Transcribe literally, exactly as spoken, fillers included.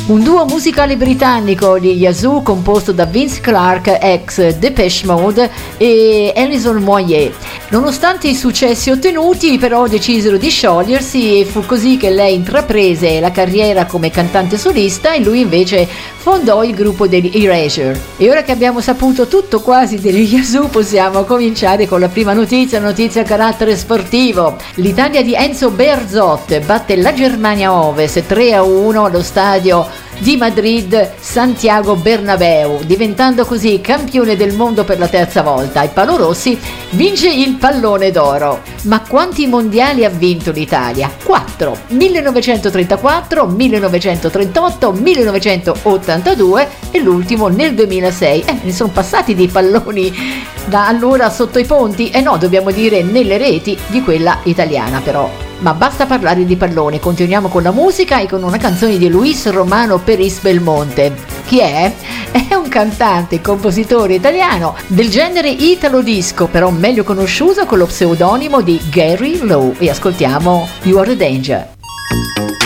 Un duo musicale britannico, gli Yazoo, composto da Vince Clarke, ex Depeche Mode, e Alison Moyet. Nonostante i successi ottenuti, però decisero di sciogliersi e fu così che lei intraprese la carriera come cantante solista e lui invece fondò il gruppo degli Erasure. E ora che abbiamo saputo tutto quasi degli Yazoo, possiamo cominciare con la prima notizia, notizia a carattere sportivo. L'Italia di Enzo Bearzot batte la Germania Ovest tre a uno allo stadio di Madrid Santiago Bernabéu, diventando così campione del mondo per la terza volta. I palorossi vince il pallone d'oro. Ma quanti mondiali ha vinto l'Italia? Quattro: millenovecentotrentaquattro, millenovecentotrentotto, millenovecentottantadue e l'ultimo nel duemilasei. Eh, ne sono passati di palloni da allora sotto i ponti? E eh no, dobbiamo dire nelle reti di quella italiana però. Ma basta parlare di pallone, continuiamo con la musica e con una canzone di Luis Romano Peris Belmonte. Chi è? È un cantante e compositore italiano del genere italo disco, però meglio conosciuto con lo pseudonimo di Gary Lowe, e ascoltiamo You Are the Danger.